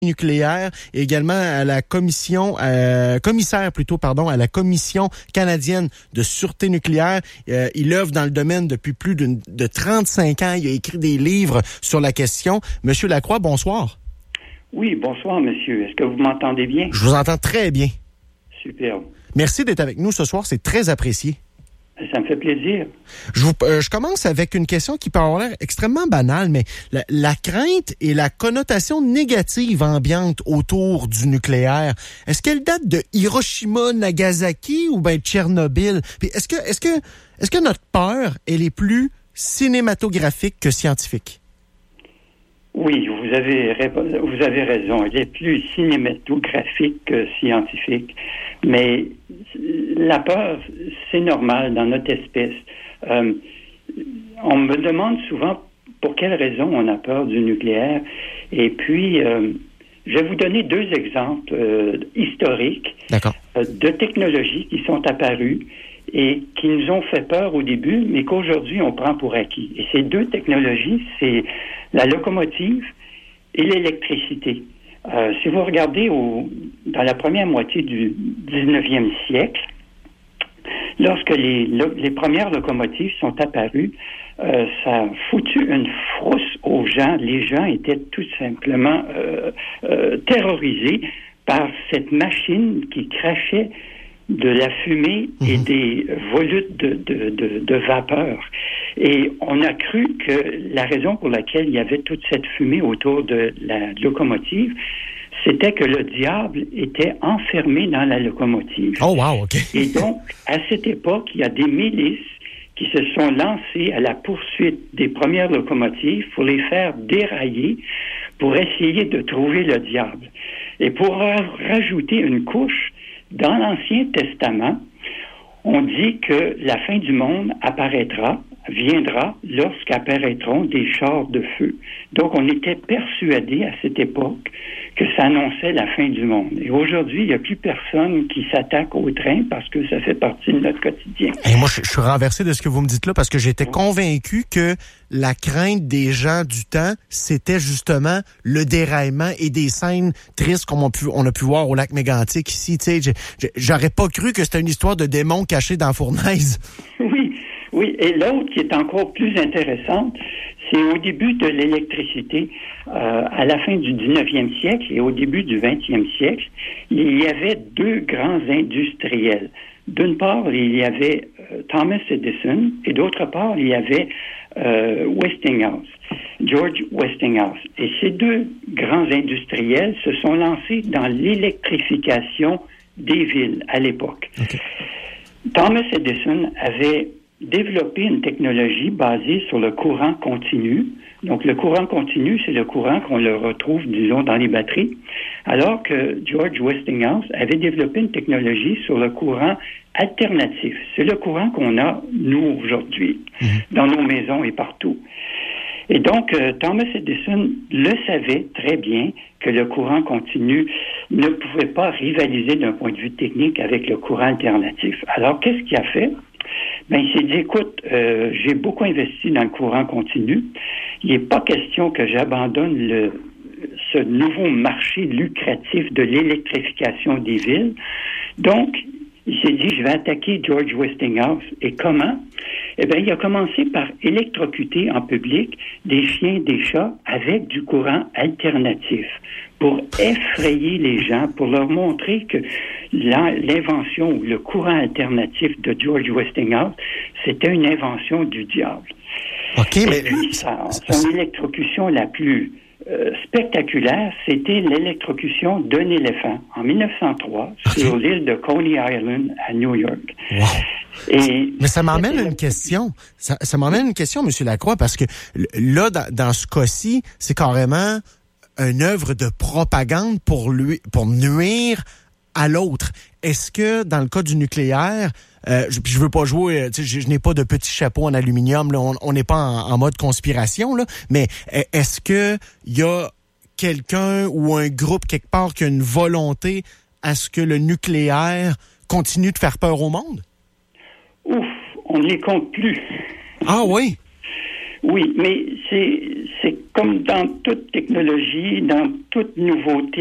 nucléaire et également à la commissaire à la Commission canadienne de sûreté nucléaire. Il œuvre dans le domaine depuis plus de 35 ans. Il a écrit des livres sur la question. Monsieur Lacroix, bonsoir. Oui, bonsoir, monsieur. Est-ce que vous m'entendez bien? Je vous entends très bien. Superbe. Merci d'être avec nous ce soir. C'est très apprécié. Ça me fait plaisir. Je commence avec une question qui peut avoir l'air extrêmement banale, mais la crainte et la connotation négative ambiante autour du nucléaire, est-ce qu'elle date de Hiroshima, Nagasaki ou bien de Tchernobyl? Puis est-ce que notre peur, elle est plus cinématographique que scientifique? Oui, vous avez raison. Elle est plus cinématographique que scientifique. Mais la peur, c'est normal dans notre espèce. On me demande souvent pour quelle raison on a peur du nucléaire. Et puis, je vais vous donner deux exemples historiques de technologies qui sont apparues et qui nous ont fait peur au début, mais qu'aujourd'hui on prend pour acquis. Et ces deux technologies, c'est la locomotive et l'électricité. Si vous regardez dans la première moitié du 19e siècle, lorsque les premières locomotives sont apparues, ça a foutu une frousse aux gens. Les gens étaient tout simplement terrorisés par cette machine qui crachait de la fumée et des volutes de vapeur. Et on a cru que la raison pour laquelle il y avait toute cette fumée autour de la locomotive, c'était que le diable était enfermé dans la locomotive. Oh wow, OK. Et donc, à cette époque, il y a des milices qui se sont lancées à la poursuite des premières locomotives pour les faire dérailler, pour essayer de trouver le diable. Et pour rajouter une couche, dans l'Ancien Testament, on dit que la fin du monde viendra lorsqu'apparaîtront des chars de feu. Donc, on était persuadé à cette époque que ça annonçait la fin du monde. Et aujourd'hui, il n'y a plus personne qui s'attaque au train parce que ça fait partie de notre quotidien. Et moi, je suis renversé de ce que vous me dites là parce que j'étais convaincu que la crainte des gens du temps, c'était justement le déraillement et des scènes tristes comme on a pu voir au lac Mégantic ici. Tu sais, j'aurais pas cru que c'était une histoire de démons cachés dans la fournaise. Oui. Et l'autre qui est encore plus intéressante, c'est au début de l'électricité, à la fin du 19e siècle et au début du 20e siècle, il y avait deux grands industriels. D'une part, il y avait Thomas Edison et d'autre part, il y avait George Westinghouse. Et ces deux grands industriels se sont lancés dans l'électrification des villes à l'époque. Okay. Thomas Edison avait développé une technologie basée sur le courant continu. Donc, le courant continu, c'est le courant qu'on le retrouve, disons, dans les batteries, alors que George Westinghouse avait développé une technologie sur le courant alternatif. C'est le courant qu'on a, nous, aujourd'hui, dans nos maisons et partout. Et donc, Thomas Edison le savait très bien que le courant continu ne pouvait pas rivaliser d'un point de vue technique avec le courant alternatif. Alors, qu'est-ce qu'il a fait? Il s'est dit, écoute, j'ai beaucoup investi dans le courant continu. Il n'est pas question que j'abandonne ce nouveau marché lucratif de l'électrification des villes. Donc, il s'est dit, je vais attaquer George Westinghouse. Et comment? Il a commencé par électrocuter en public des chiens, des chats avec du courant alternatif pour effrayer les gens, pour leur montrer que l'invention ou le courant alternatif de George Westinghouse, c'était une invention du diable. OK, mais puis, son électrocution la plus spectaculaire, c'était l'électrocution d'un éléphant en 1903 sur l'île de Coney Island à New York. Wow. Mais ça m'emmène à une question. Ça m'emmène à une question, M. Lacroix, parce que là, dans ce cas-ci, c'est carrément une œuvre de propagande pour nuire à l'autre. Est-ce que, dans le cas du nucléaire, je veux pas jouer, je n'ai pas de petit chapeau en aluminium, là, on n'est pas en mode conspiration, là, mais est-ce que il y a quelqu'un ou un groupe quelque part qui a une volonté à ce que le nucléaire continue de faire peur au monde? Ouf, on ne les compte plus. Ah oui? Oui, mais c'est comme dans toute technologie, dans toute nouveauté.